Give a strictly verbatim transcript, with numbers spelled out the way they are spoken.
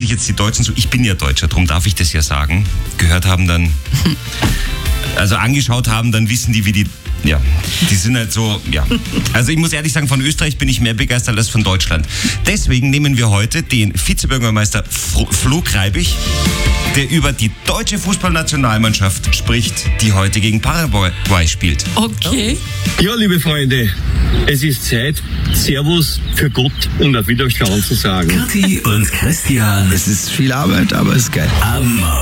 sich jetzt die Deutschen so, ich bin ja Deutscher, darum darf ich das ja sagen, gehört haben dann, also angeschaut haben, dann wissen die, wie die, ja, die sind halt so, ja. Also ich muss ehrlich sagen, von Österreich bin ich mehr begeistert als von Deutschland. Deswegen nehmen wir heute den Vizebürgermeister Flo Kreibich, der über die deutsche Fußballnationalmannschaft spricht, die heute gegen Paraguay spielt. Okay. Ja, liebe Freunde, es ist Zeit, Servus für Gott und auf Wiederschauen zu sagen. Kathi und Christian. Es ist viel Arbeit, aber es ist geil. Am